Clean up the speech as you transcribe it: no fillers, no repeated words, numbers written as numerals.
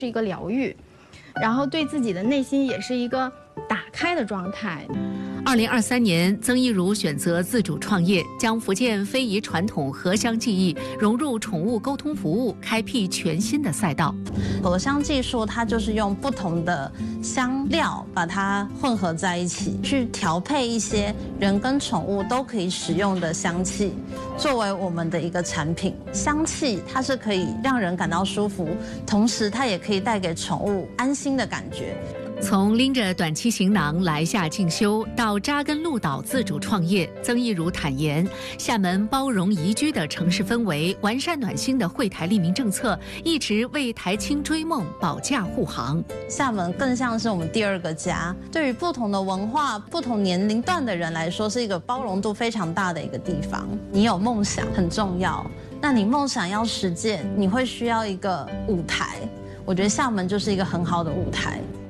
是一个疗愈，然后对自己的内心也是一个打开的状态。 2023年，曾一如选择自主创业，将福建非遗传统荷香技艺融入宠物沟通服务，开辟全新的赛道。 荷香技术它就是用不同的香料把它混合在一起，去调配一些人跟宠物都可以使用的香气，作为我们的一个产品。香气它是可以让人感到舒服，同时它也可以带给宠物安心的感觉。 从拎着短期行囊来厦进修，到扎根鹿岛自主创业，曾一如坦言，厦门包容宜居的城市氛围，完善暖心的惠台利民政策，一直为台青追梦保驾护航。 厦门更像是我们第二个家，对于不同的文化、不同年龄段的人来说，是一个包容度非常大的一个地方。你有梦想很重要，那你梦想要实践，你会需要一个舞台。我觉得厦门就是一个很好的舞台。